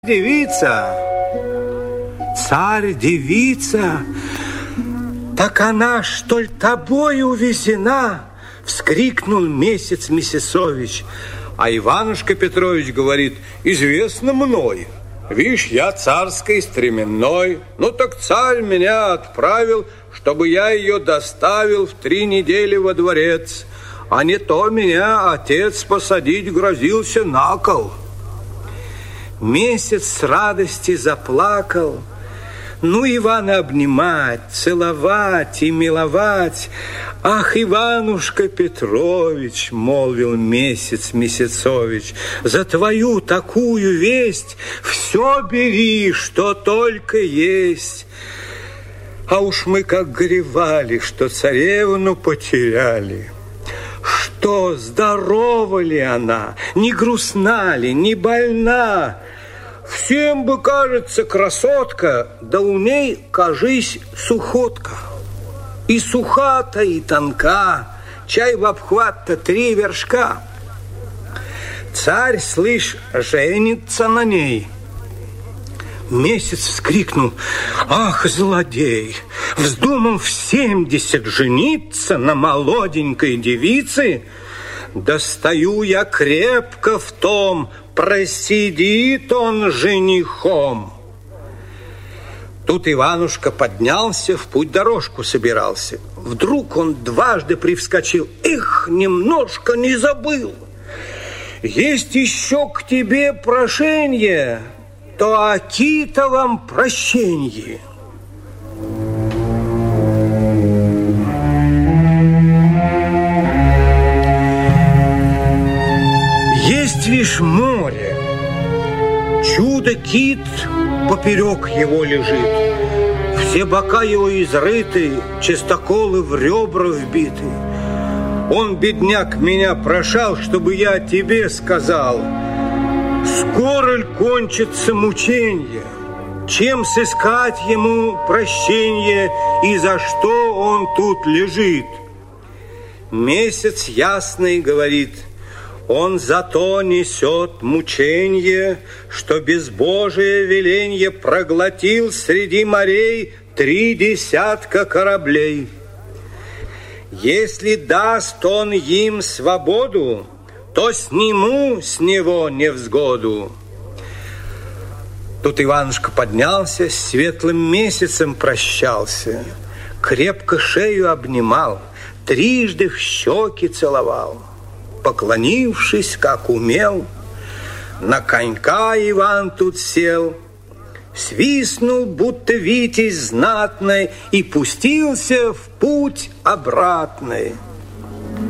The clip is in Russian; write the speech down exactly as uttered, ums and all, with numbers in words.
Девица, царь-девица, так она, что ли, тобой увезена? Вскрикнул Месяц Месяцович. А Иванушка Петрович говорит: известно мной. Вишь, я царской стременной. Ну так царь меня отправил, чтобы я ее доставил в три недели во дворец. А не то меня отец посадить грозился на кол. Месяц с радости заплакал. Ну, Ивана обнимать, целовать и миловать. Ах, Иванушка Петрович, молвил Месяц Месяцович, за твою такую весть все бери, что только есть. А уж мы как горевали, что царевну потеряли. Что, здорова ли она, не грустна ли, не больна? Всем бы кажется красотка, да у ней, кажись, сухотка. И суха-то, и тонка, чай в обхват-то три вершка. Царь, слышь, женится на ней. Месяц вскрикнул: ах, злодей, вздумал в семьдесят жениться на молоденькой девице? Достаю я крепко в том, просидит он женихом. Тут Иванушка поднялся, в путь-дорожку собирался. Вдруг он дважды привскочил. Эх, немножко не забыл. Есть еще к тебе прошение, то о Титовом прощенье. Есть лишь море, чудо-кит поперек его лежит, все бока его изрыты, чистоколы в ребра вбиты. Он, бедняк, меня прошал, чтобы я тебе сказал, скоро ль кончится мученье, чем сыскать ему прощенье и за что он тут лежит. Месяц ясный говорит: он зато несет мученье, что безбожие веленье проглотил среди морей три десятка кораблей. Если даст он им свободу, то сниму с него невзгоду. Тут Иванушка поднялся, с светлым месяцем прощался, крепко шею обнимал, трижды в щеки целовал. Поклонившись, как умел, на конька Иван тут сел, свистнул, будто витязь знатный, и пустился в путь обратный.